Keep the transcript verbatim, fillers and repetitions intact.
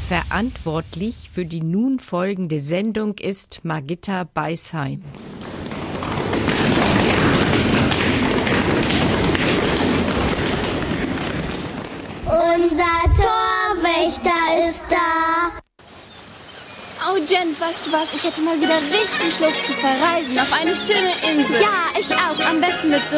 Verantwortlich für die nun folgende Sendung ist Margitta Beisheim. Unser Torwächter ist da. Oh, Jen, weißt du was? Ich hätte mal wieder richtig Lust zu verreisen auf eine schöne Insel. Ja, ich auch. Am besten mit so